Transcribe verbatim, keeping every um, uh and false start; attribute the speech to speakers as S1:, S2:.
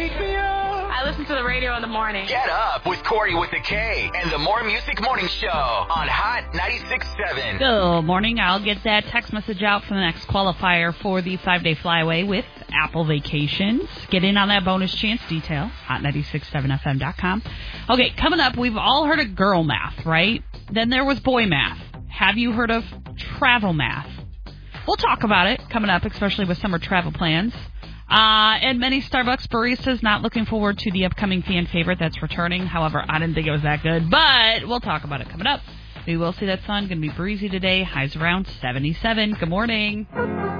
S1: wake me up.
S2: I listen to the radio in the morning.
S3: Get up with Corey with the K and the More Music Morning Show on Hot ninety-six point seven.
S4: Good morning. I'll get that text message out for the next qualifier for the five-day flyaway with Apple Vacations. Get in on that bonus chance detail, hot nine six seven f m dot com. Okay, coming up, we've all heard of girl math, right? Then there was boy math. Have you heard of travel math? We'll talk about it coming up, especially with summer travel plans. Uh, and many Starbucks baristas not looking forward to the upcoming fan favorite that's returning. However, I didn't think it was that good, but we'll talk about it coming up. We will see that sun. Going to be breezy today. Highs around seventy-seven. Good morning.